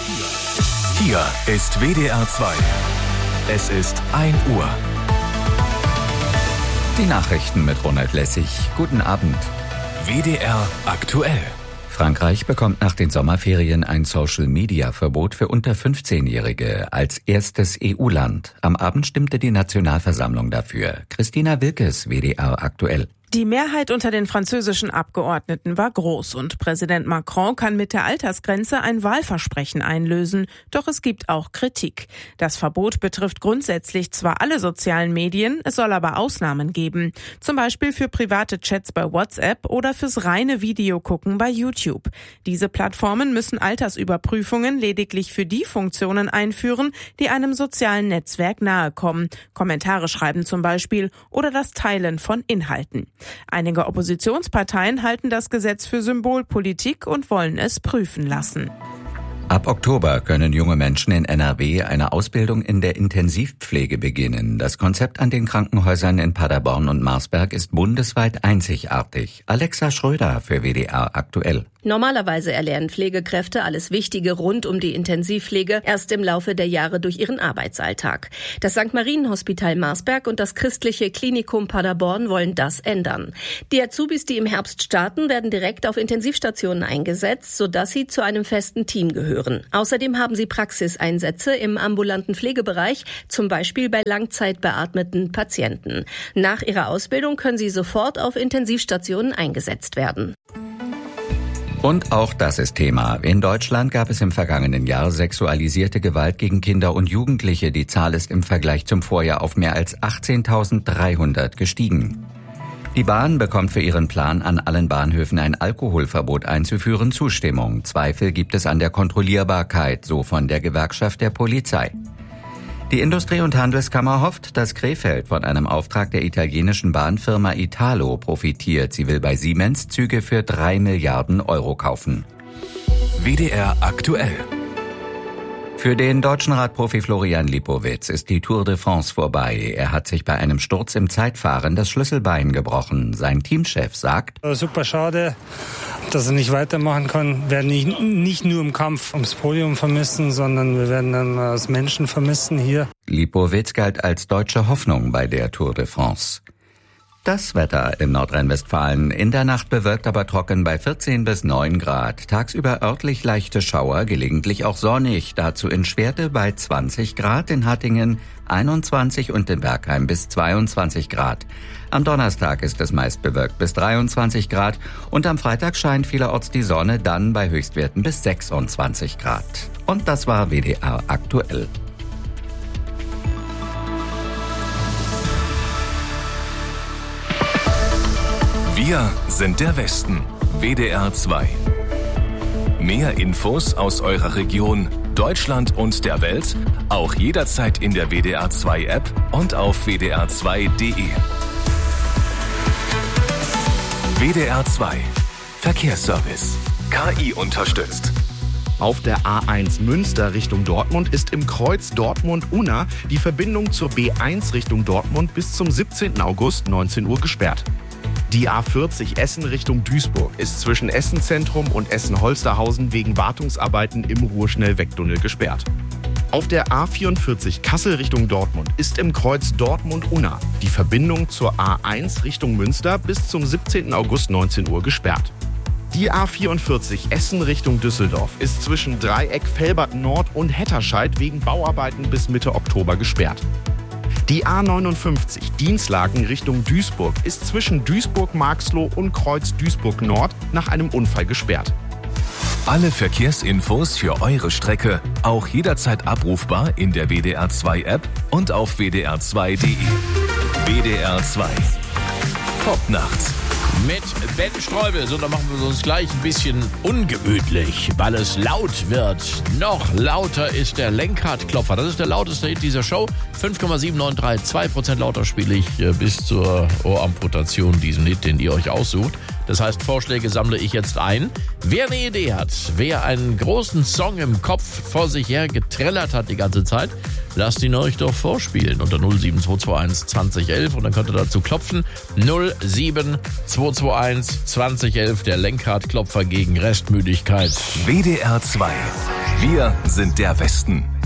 Hier ist WDR 2. Es ist 1 Uhr. Die Nachrichten mit Ronald Lessig. Guten Abend. WDR aktuell. Frankreich bekommt nach den Sommerferien ein Social-Media-Verbot für unter 15-Jährige als erstes EU-Land. Am Abend stimmte die Nationalversammlung dafür. Christina Wilkes, WDR aktuell. Die Mehrheit unter den französischen Abgeordneten war groß und Präsident Macron kann mit der Altersgrenze ein Wahlversprechen einlösen. Doch es gibt auch Kritik. Das Verbot betrifft grundsätzlich zwar alle sozialen Medien, es soll aber Ausnahmen geben. Zum Beispiel für private Chats bei WhatsApp oder fürs reine Videogucken bei YouTube. Diese Plattformen müssen Altersüberprüfungen lediglich für die Funktionen einführen, die einem sozialen Netzwerk nahe kommen. Kommentare schreiben zum Beispiel oder das Teilen von Inhalten. Einige Oppositionsparteien halten das Gesetz für Symbolpolitik und wollen es prüfen lassen. Ab Oktober können junge Menschen in NRW eine Ausbildung in der Intensivpflege beginnen. Das Konzept an den Krankenhäusern in Paderborn und Marsberg ist bundesweit einzigartig. Alexa Schröder für WDR aktuell. Normalerweise erlernen Pflegekräfte alles Wichtige rund um die Intensivpflege erst im Laufe der Jahre durch ihren Arbeitsalltag. Das St. Marienhospital Marsberg und das christliche Klinikum Paderborn wollen das ändern. Die Azubis, die im Herbst starten, werden direkt auf Intensivstationen eingesetzt, sodass sie zu einem festen Team gehören. Außerdem haben sie Praxiseinsätze im ambulanten Pflegebereich, zum Beispiel bei langzeitbeatmeten Patienten. Nach ihrer Ausbildung können sie sofort auf Intensivstationen eingesetzt werden. Und auch das ist Thema. In Deutschland gab es im vergangenen Jahr sexualisierte Gewalt gegen Kinder und Jugendliche. Die Zahl ist im Vergleich zum Vorjahr auf mehr als 18.300 gestiegen. Die Bahn bekommt für ihren Plan, an allen Bahnhöfen ein Alkoholverbot einzuführen, Zustimmung. Zweifel gibt es an der Kontrollierbarkeit, so von der Gewerkschaft der Polizei. Die Industrie- und Handelskammer hofft, dass Krefeld von einem Auftrag der italienischen Bahnfirma Italo profitiert. Sie will bei Siemens Züge für 3 Milliarden Euro kaufen. WDR aktuell. Für den deutschen Radprofi Florian Lipowitz ist die Tour de France vorbei. Er hat sich bei einem Sturz im Zeitfahren das Schlüsselbein gebrochen. Sein Teamchef sagt: Super schade, dass er nicht weitermachen kann. Wir werden ihn nicht nur im Kampf ums Podium vermissen, sondern wir werden dann als Menschen vermissen hier. Lipowitz galt als deutsche Hoffnung bei der Tour de France. Das Wetter in Nordrhein-Westfalen. In der Nacht bewölkt, aber trocken bei 14 bis 9 Grad. Tagsüber örtlich leichte Schauer, gelegentlich auch sonnig. Dazu in Schwerte bei 20 Grad, in Hattingen 21 und in Bergheim bis 22 Grad. Am Donnerstag ist es meist bewölkt bis 23 Grad und am Freitag scheint vielerorts die Sonne, dann bei Höchstwerten bis 26 Grad. Und das war WDR aktuell. Wir sind der Westen. WDR 2. Mehr Infos aus eurer Region, Deutschland und der Welt, auch jederzeit in der WDR 2 App und auf wdr2.de. WDR 2. Verkehrsservice. KI unterstützt. Auf der A1 Münster Richtung Dortmund ist im Kreuz Dortmund-Unna die Verbindung zur B1 Richtung Dortmund bis zum 17. August 19 Uhr gesperrt. Die A40 Essen Richtung Duisburg ist zwischen Essen-Zentrum und Essen-Holsterhausen wegen Wartungsarbeiten im Ruhrschnellwegtunnel gesperrt. Auf der A44 Kassel Richtung Dortmund ist im Kreuz Dortmund-Unna die Verbindung zur A1 Richtung Münster bis zum 17. August 19 Uhr gesperrt. Die A44 Essen Richtung Düsseldorf ist zwischen Dreieck Velbert Nord und Hetterscheid wegen Bauarbeiten bis Mitte Oktober gesperrt. Die A59 Dienstlaken Richtung Duisburg ist zwischen Duisburg-Marxloh und Kreuz Duisburg-Nord nach einem Unfall gesperrt. Alle Verkehrsinfos für eure Strecke auch jederzeit abrufbar in der WDR 2 App und auf wdr2.de. WDR 2. Top-Nacht. Mit Ben Streubel. So, dann machen wir uns gleich ein bisschen ungemütlich, weil es laut wird. Noch lauter ist der Lenkradklopfer. Das ist der lauteste Hit dieser Show. 5,793, 2% lauter spiele ich bis zur Ohramputation diesen Hit, den ihr euch aussucht. Das heißt, Vorschläge sammle ich jetzt ein. Wer eine Idee hat, wer einen großen Song im Kopf vor sich her getrellert hat die ganze Zeit, lasst ihn euch doch vorspielen unter 07221 2011 und dann könnt ihr dazu klopfen. 07221 2011, der Lenkradklopfer gegen Restmüdigkeit. WDR 2. Wir sind der Westen.